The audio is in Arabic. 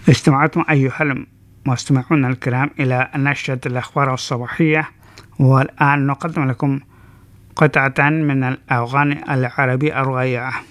استمعتم أيها المستمعون الكرام إلى نشرة الأخبار الصباحية، والآن نقدم لكم قطعة من الأغاني العربية الرائعة.